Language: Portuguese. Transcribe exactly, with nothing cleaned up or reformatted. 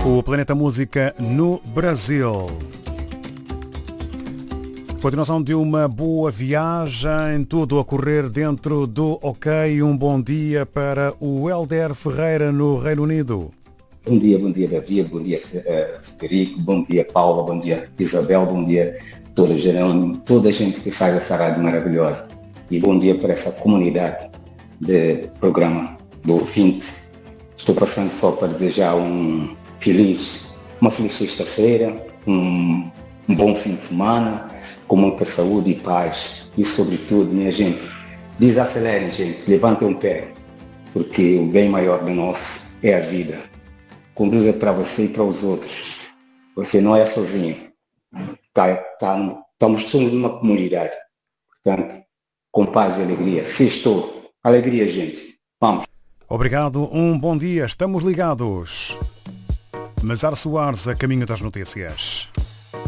O Planeta Música no Brasil. Continuação de uma boa viagem, tudo a correr dentro do OK. Um bom dia para o Helder Ferreira no Reino Unido. Bom dia, bom dia David, bom dia Federico, bom dia Paula, bom dia Isabel, bom dia toda, Jerônimo, toda a gente que faz essa rádio maravilhosa. E bom dia para essa comunidade de programa do ouvinte. Estou passando só para desejar um feliz, uma feliz sexta-feira, um, um bom fim de semana, com muita saúde e paz. E sobretudo, minha gente, desacelerem, gente, levantem um pé, porque o bem maior de nós é a vida. Conduza para você e para os outros. Você não é sozinho. Tá, tá, estamos todos numa comunidade. Portanto, com paz e alegria. Sextou. Alegria, gente. Vamos. Obrigado, um bom dia. Estamos ligados. Mazar Soares, a caminho das notícias.